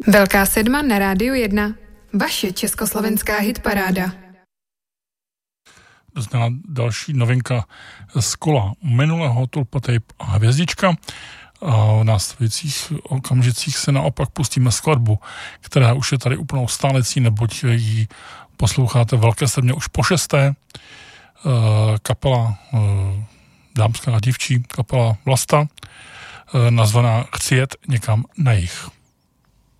Velká sedma na Rádiu 1. Vaše československá hitparáda. Zná další novinka z kola minulého Tulpa Tape a Hvězdička. A v následujících okamžicích se naopak pustíme skladbu, která už je tady úplnou stálecí, neboť ji posloucháte v Velké sedmě už po 6. Kapela dámská a dívčí, kapela Vlasta, nazvaná Chci jet někam na jih.